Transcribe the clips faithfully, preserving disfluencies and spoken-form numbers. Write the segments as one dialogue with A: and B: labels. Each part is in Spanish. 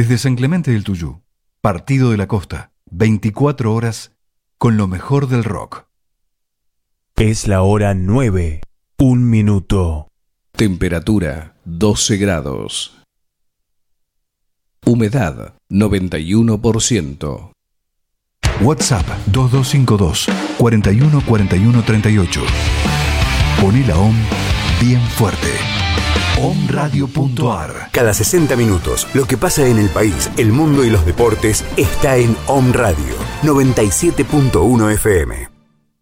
A: Desde San Clemente del Tuyú, Partido de la Costa, veinticuatro horas con lo mejor del rock.
B: Es la hora nueve, un minuto.
C: Temperatura doce grados. Humedad noventa y uno por ciento.
A: WhatsApp dos dos cinco dos, cuatro uno cuatro uno tres ocho. Poné la O M bien fuerte. omradio punto a r.
D: Cada sesenta minutos, lo que pasa en el país, el mundo y los deportes está en Om Radio noventa y siete punto uno F M.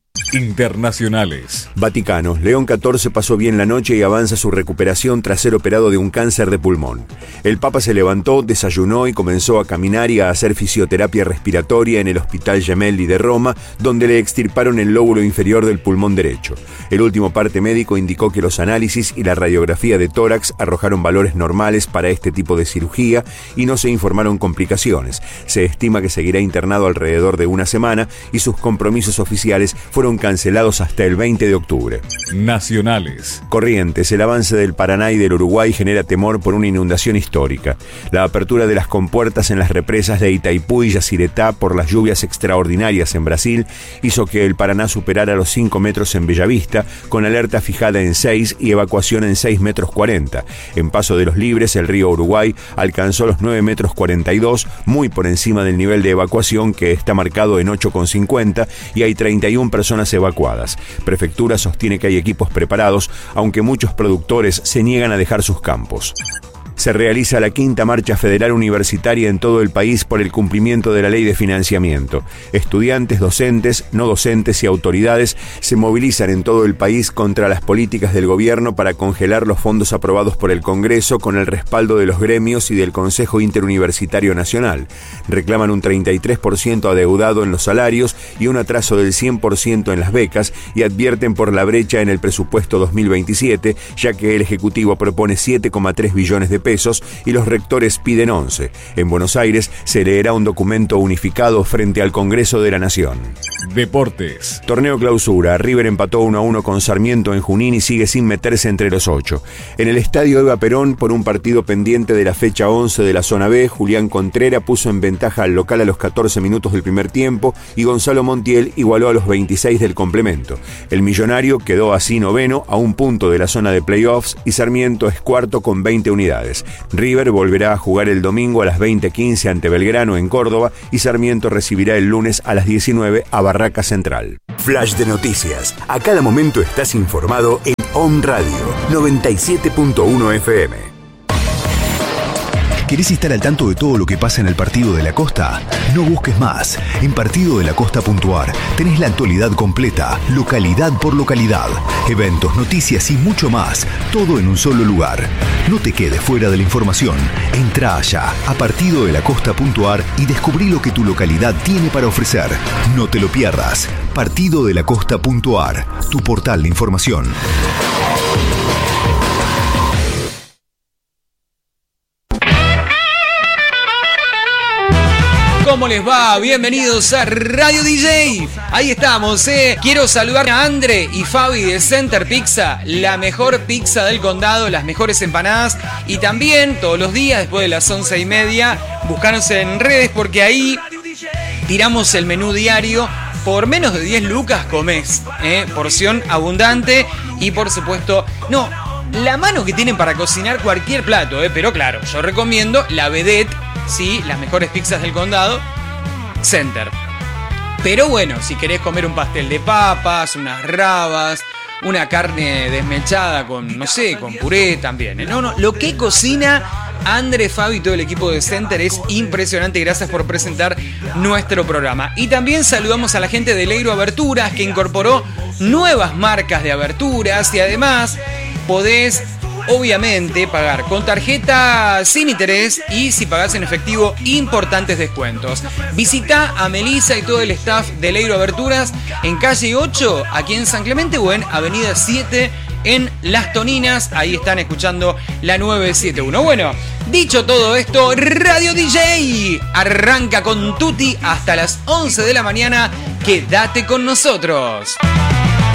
E: Internacionales.
D: Vaticano. León catorce pasó bien la noche y avanza su recuperación tras ser operado de un cáncer de pulmón. El Papa se levantó, desayunó y comenzó a caminar y a hacer fisioterapia respiratoria en el Hospital Gemelli de Roma, donde le extirparon el lóbulo inferior del pulmón derecho. El último parte médico indicó que los análisis y la radiografía de tórax arrojaron valores normales para este tipo de cirugía y no se informaron complicaciones. Se estima que seguirá internado alrededor de una semana y sus compromisos oficiales fueron cancelados hasta el veinte de octubre.
E: Nacionales.
D: Corrientes. El avance del Paraná y del Uruguay genera temor por una inundación histórica. La apertura de las compuertas en las represas de Itaipú y Yacyretá por las lluvias extraordinarias en Brasil hizo que el Paraná superara los cinco metros en Bellavista, con alerta fijada en seis y evacuación en seis metros cuarenta. En Paso de los Libres, el río Uruguay alcanzó los nueve metros cuarenta y dos, muy por encima del nivel de evacuación, que está marcado en ocho con cincuenta, y hay treinta y una personas evacuadas. Prefectura sostiene que hay equipos preparados, aunque muchos productores se niegan a dejar sus campos. Se realiza la quinta marcha federal universitaria en todo el país por el cumplimiento de la ley de financiamiento. Estudiantes, docentes, no docentes y autoridades se movilizan en todo el país contra las políticas del gobierno para congelar los fondos aprobados por el Congreso con el respaldo de los gremios y del Consejo Interuniversitario Nacional. Reclaman un treinta y tres por ciento adeudado en los salarios y un atraso del cien por ciento en las becas y advierten por la brecha en el presupuesto dos mil veintisiete, ya que el Ejecutivo propone siete coma tres billones de pesos y los rectores piden once. En Buenos Aires se leerá un documento unificado frente al Congreso de la Nación.
E: Deportes.
D: Torneo clausura. River empató uno a uno con Sarmiento en Junín y sigue sin meterse entre los ocho. En el estadio Eva Perón, por un partido pendiente de la fecha once de la zona B, Julián Contreras puso en ventaja al local a los catorce minutos del primer tiempo y Gonzalo Montiel igualó a los veintiséis del complemento. El millonario quedó así noveno a un punto de la zona de playoffs y Sarmiento es cuarto con veinte unidades. River volverá a jugar el domingo a las veinte quince ante Belgrano en Córdoba y Sarmiento recibirá el lunes a las diecinueve a Barraca Central. Flash de noticias. A cada momento estás informado en Om Radio noventa y siete punto uno F M.
A: ¿Querés estar al tanto de todo lo que pasa en el Partido de la Costa? No busques más. En partido de la costa punto a r tenés la actualidad completa, localidad por localidad, eventos, noticias y mucho más, todo en un solo lugar. No te quedes fuera de la información. Entrá allá a partido de la costa punto a r y descubrí lo que tu localidad tiene para ofrecer. No te lo pierdas. partido de la costa punto a r, tu portal de información.
F: ¿Cómo les va? Bienvenidos a Radio D J. Ahí estamos, ¿eh? Quiero saludar a Andre y Fabi de Center Pizza, la mejor pizza del condado, las mejores empanadas. Y también, todos los días, después de las once y media, buscanos en redes porque ahí tiramos el menú diario. Por menos de diez lucas comés, ¿eh? Porción abundante y, por supuesto, no, la mano que tienen para cocinar cualquier plato, ¿eh? Pero claro, yo recomiendo la vedette. Sí, las mejores pizzas del condado, Center. Pero bueno, si querés comer un pastel de papas, unas rabas, una carne desmechada con, no sé, con puré también. ¿eh? No, no, lo que cocina André, Fabi y todo el equipo de Center es impresionante. Gracias por presentar nuestro programa. Y también saludamos a la gente de Leiro Aberturas, que incorporó nuevas marcas de aberturas y además podés, obviamente, pagar con tarjeta sin interés y si pagás en efectivo, importantes descuentos. Visita a Melissa y todo el staff de Leiro Aberturas en calle ocho, aquí en San Clemente, o en avenida siete en Las Toninas. Ahí están escuchando la nueve setenta y uno. Bueno, dicho todo esto, Radio D J arranca con Tutti hasta las once de la mañana. Quédate con nosotros.